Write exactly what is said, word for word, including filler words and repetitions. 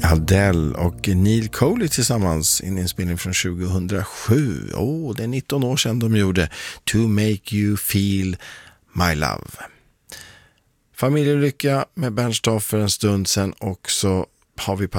Adele och Neil Coley tillsammans, en inspelning från tjugohundrasju. Åh, oh, det är nitton år sedan de gjorde To Make You Feel My Love. Familjelycka med Bernt Staff för en stund sedan, och så har vi